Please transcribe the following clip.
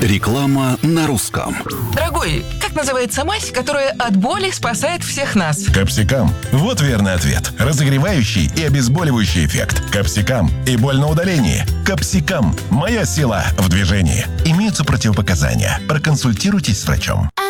Реклама на русском. Дорогой, как называется мазь, которая от боли спасает всех нас? Капсикам. Вот верный ответ. Разогревающий и обезболивающий эффект. Капсикам и боль на удалении. Капсикам. Моя сила в движении. Имеются противопоказания. Проконсультируйтесь с врачом.